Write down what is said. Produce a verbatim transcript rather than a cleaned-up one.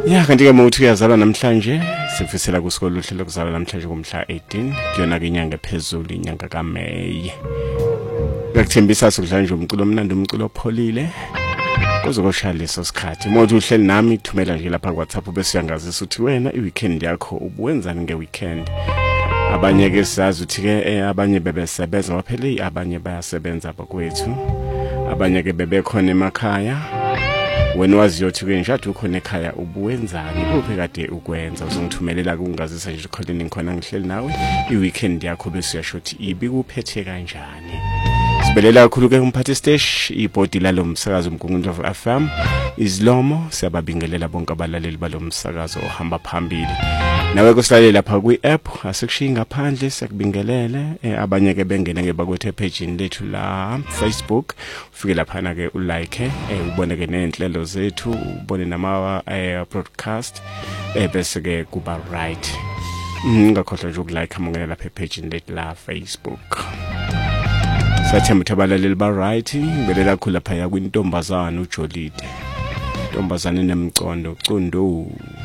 Ya kanti ke mawuthi uyazalwa namhlanje sifisela kusikolo oluhle lokuzalwa namhlanje kumhla eighteen kuyona ke inyanga ephezulu inyanga kaMeyi. Ngakuthembisa sokudlala nje umculo omnandi umculo opholile kuzokushaya leso sikhathi. Mothi uhleli nami thumela nje lapha ku WhatsApp bese uyangazisa ukuthi wena iweekend yakho ubuwenzani ngeweekend. Abanye ke sizazi ukuthi ke abanye bebesebenza baphele abanye bayasebenza bakwethu. Abanye ke bebekhona emakhaya. Wena waziyothi ke njalo ukhona ekhaya ubuwenzani kuphi kade ukwenza uzongithumelela kungazisa nje ukholeni ngikhona ngihleli nawe iweekend yakho bese uyashothi ibi kuphethe kanjani. Sibelela kakhulu ke umphathi stage ibhodi lalo msakazo umgungundo of F M Izlomo siyababingelela bonke abalaleli balo msakazo ohamba phambili. Nawe kusilalela lapha kwi-app asikushiyi ngaphandle siyakubingelele abanye ke bengena ke bakwethe page lethu la Facebook ufike lapha na ke ulike eh ubone ke nenhlelo zethu ubone nama broadcast eh bese ke kuba right ngakhohlwa nje ukulike amongela lapha page lethu la Facebook. Sathemba ukuthi abalaleli ba right belela khulu lapha ya kwintombazana uJolide. Intombazana enemcondo ucundo